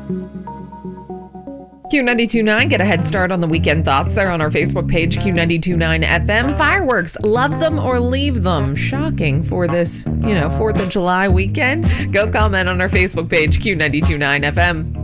Q92.9, get a head start on the weekend thoughts there on our Facebook page, Q92.9 FM. Fireworks, love them or leave them. Shocking for this, 4th of July weekend. Go comment on our Facebook page, Q92.9 FM.